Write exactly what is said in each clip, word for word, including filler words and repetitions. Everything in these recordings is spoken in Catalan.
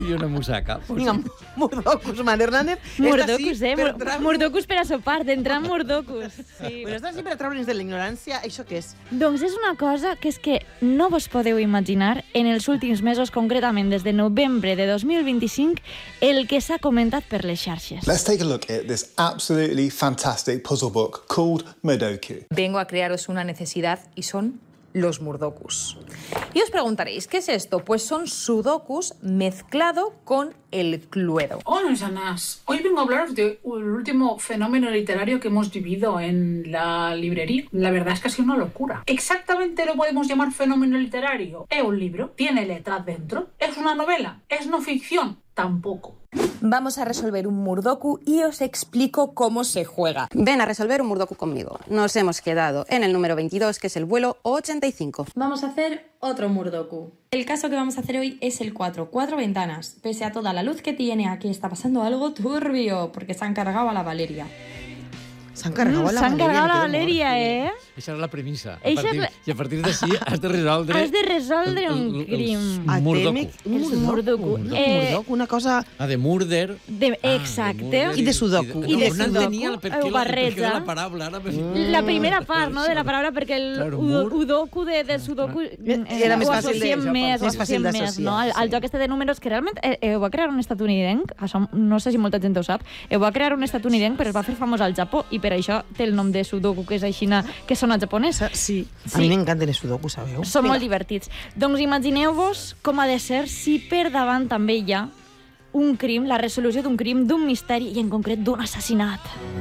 I una musaca. Vinga, mordocus, Man Hernández. Mordocus, eh? Mordocus per a sopar, d'entrar en mordocus. Sí. Però estàs sí per a treure'ns de la ignorància, això què és? Doncs és una cosa que és que no vos podeu imaginar en els últims mesos, concretament des de novembre de dos mil vint-i-cinc, el que s'ha comentat per les xarxes. Let's take a look at this absolutely fantastic puzzle book called Mudoku. Vengo a crearos una necesidad y son los murdokus. Y os preguntaréis, ¿qué es esto? Pues son sudokus mezclado con el Cluedo. Hola, Sanas. Hoy vengo a hablaros del último fenómeno literario que hemos vivido en la librería. La verdad es que ha sido una locura. Exactamente lo podemos llamar fenómeno literario. ¿Es un libro? ¿Tiene letras dentro? ¿Es una novela? ¿Es no ficción? Tampoco. Vamos a resolver un murdoku y os explico cómo se juega. Ven a resolver un murdoku conmigo. Nos hemos quedado en el número veintidós, que es el vuelo ochenta y cinco. Vamos a hacer otro murdoku. El caso que vamos a hacer hoy es el cuatro. Cuatro ventanas. Pese a toda la luz que tiene, aquí está pasando algo turbio, porque se han cargado a la Valeria. S'han carregat a la S'han Valeria. carregat la Valeria, eh? Això és la premissa. A Eixa és partir, la- I a partir d'ací has de resoldre... Has de resoldre el- un el- el- crim. el murdoku. Un Els murdoku. murdoku. Un Eh, murdoku, una cosa... Ah, de murder. De, Ah, exacte. de murder I de sudoku. I de no, no sudoku. entenia el per què Ho la, per què barreja. la paraula. Ara, La primera part, no?, de la paraula, perquè el Claro, u- mur. udoku de, de sudoku Era més ho fàcil de- associem més, ho més fàcil associem més, d'associar, no? El, el sí. joc este de números, que realment eh, eh, ho va crear un estatunidenc, això no sé si molta gent ho sap, eh, ho va crear un estatunidenc, però es va fer famós al Japó, i per això té el nom de sudoku, que és així, que sona japonès. Sí, a Sí. mi m'encanten els sudokus, sabeu? Són molt divertits. Doncs imagineu-vos com ha de ser si per davant també hi ha un crim, la resolució d'un crim, d'un misteri, i en concret d'un assassinat.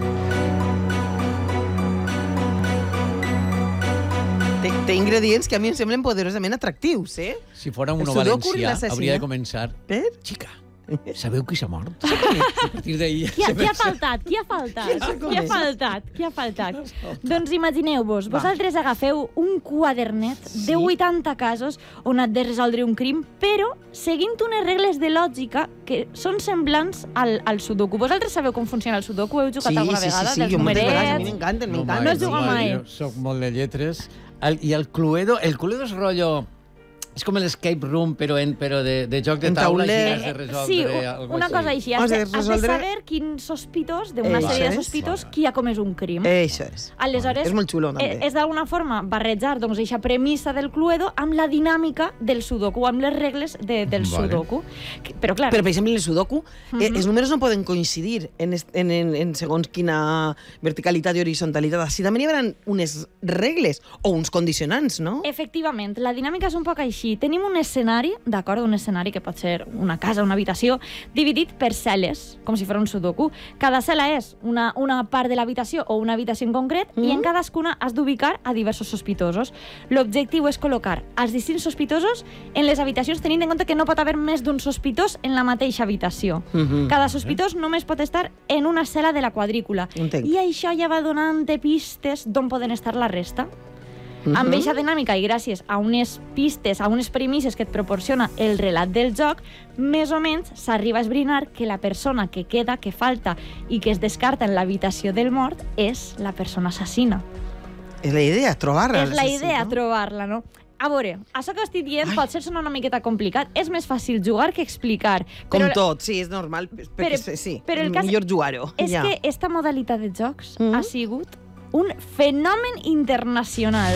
Té, té ingredients que a mi em semblen poderosament atractius, eh? Si fora El uno sudoku i valencià, l'assassina. hauria de començar... Per? Xica, sabeu qui s'ha mort? A partir d'ahir... Qui ha, qui ha faltat? Qui ha faltat? Qui ha faltat? Qui ha faltat? Doncs imagineu-vos, vosaltres agafeu un quadernet de vuitanta casos on has de resoldre un crim, però seguint unes regles de lògica que són semblants al, al sudoku. Vosaltres sabeu com funciona el sudoku? Heu jugat Sí, alguna sí, sí, vegada? sí, Dels jo moltes vegades, a mi numerets? m'encanten, No, m'encanten. No has jugat mai. Jo soc molt de lletres. El, I el Cluedo, el Cluedo és rotllo... És com l'escape room, però, en, però de, de joc de En taula, tauler. i has de resoldre Sí, algo una així. cosa així. Has Has de de, has de resoldre- saber quin sospitós, d'una Això sèrie de és. sospitós, qui ha comès un crim. Això és. Aleshores, És molt xulo, també. eh, és d'alguna forma barrejar doncs, eixa premissa del Cluedo amb la dinàmica del sudoku, amb les regles de, del Vale. sudoku. Que- Però, clar, Però, per exemple, en el sudoku, eh, els números no poden coincidir en, est- en, en, en segons quina verticalitat i horizontalitat. Així també hi haurà unes regles o uns condicionants, no? efectivament, la dinàmica és un poc així. Tenim un escenari, d'acord, un escenari que pot ser una casa, una habitació, dividit per cel·les, com si fos un sudoku. Cada cel·la és una, una part de l'habitació o una habitació en concret, mm. i en cadascuna has d'ubicar a diversos sospitosos. L'objectiu és col·locar els distints sospitosos en les habitacions, tenint en compte que no pot haver més d'un sospitós en la mateixa habitació. Mm -hmm. Cada sospitós només pot estar en una cel·la de la quadrícula. Entenc. I això ja va donant pistes d'on poden estar la resta. Mhm. Amb eixa dinàmica i gràcies a unes pistes, a unes premisses que et proporciona el relat del joc, més o menys s'arriba a esbrinar que la persona que queda, que falta i que es descarta en l'habitació del mort és la persona assassina. És la idea, trobar-la. És la sí, idea, no? trobar-la, no? A veure, això que estic dient Ai. pot ser sonar una miqueta complicat. És més fàcil jugar que explicar. Com però tot, sí, és normal, perquè però- sí, però el cas- millor jugar-ho. És ja. que esta modalitat de jocs Mhm. ha sigut un fenomen internacional.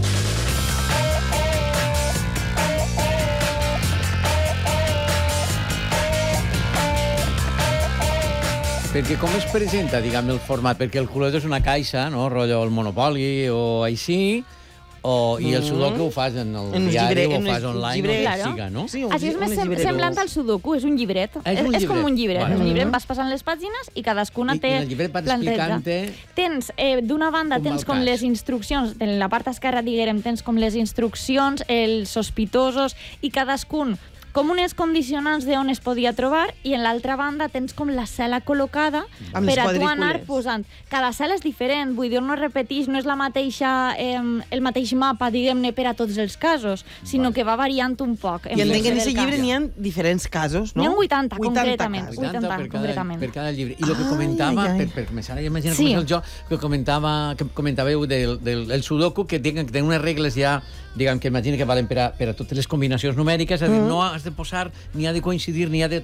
Perquè com es presenta, diguem, el format? Perquè el Cluedo és una caixa, no? Rotllo el Monopoly o així, o, i el sudoku ho fas en el En un diari llibre- o en ho fas un online, llibre- o el que Claro. siga, no? Sí, un Així és lli- més un sem llibre semblant de- al sudoku, és un llibret. Ah, és un és com llibret. un llibret. Vale. És un llibret, vas passant les pàgines i cadascuna I- té... i en el llibret van plan tretze. explicant-te- Tens, eh, d'una banda, Com va tens el com cas. les instruccions, en la part esquerra, diguem, tens com les instruccions, els sospitosos, i cadascun com unes condicionants d'on es podia trobar, i en l'altra banda tens com la cel·la col·locada Amb per les a tu anar quadrícules. posant. Cada cel·la és diferent, vull dir, no es repeteix, no és la mateixa, eh, el mateix mapa, diguem-ne, per a tots els casos, sinó que va variant un poc. I entenc que en funció aquest del llibre cas. n'hi ha diferents casos, no? N'hi ha vuitanta, concretament. casos. vuitanta, per cada, concretament. per cada llibre. I el que Ai, comentava, ai, ai. per, per començar a imaginar Sí. com és el joc, que, comentava, que comentàveu del, del el sudoku, que tenen, que tenen unes regles ja, diguem, que imagina que valen per a, per a totes les combinacions numèriques, és a dir, Mm. no has de posar, ni ha de coincidir, ni ha de